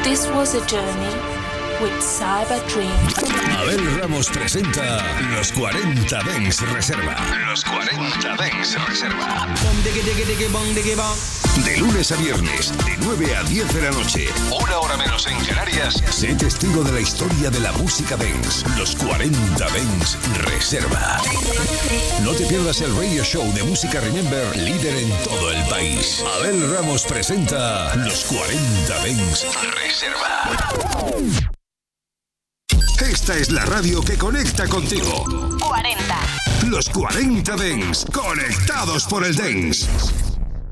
This was a journey with Cyber Dream. Abel Ramos presenta Los 40 Dents Reserva. Los 40 Dents Reserva. De lunes a viernes, de 9 a 10 de la noche, una hora menos en Canarias, sé testigo de la historia de la música dance. Los 40 Dents Reserva. No te pierdas el radio show de música Remember, líder en todo el país. Abel Ramos presenta Los 40 Dents Reserva. Esta es la radio que conecta contigo. 40. Los 40 Dents, conectados por el dance.